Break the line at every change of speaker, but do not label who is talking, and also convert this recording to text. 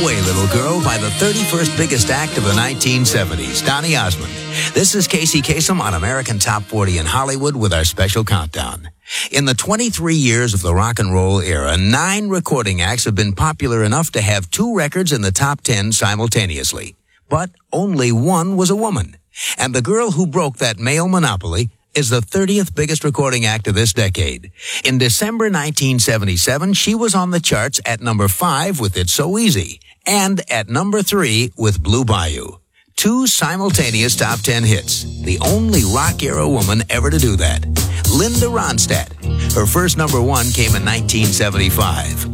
away, little girl, by the 31st biggest act of the 1970s, Donny Osmond. This is Casey Kasem on American Top 40 in Hollywood with our special countdown. In the 23 years of the rock and roll era, 9 recording acts have been popular enough to have 2 records in the top 10 simultaneously. But only one was a woman. And the girl who broke that male monopoly is the 30th biggest recording act of this decade. In December 1977, she was on the charts at number 5 with It's So Easy, and at number 3 with Blue Bayou. 2 simultaneous top 10 hits. The only rock-era woman ever to do that. Linda Ronstadt. Her first number 1 came in 1975.